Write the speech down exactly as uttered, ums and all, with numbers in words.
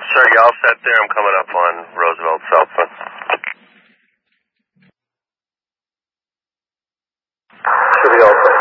sir, you all set there? I'm coming up on Roosevelt Southwest. Should be all set.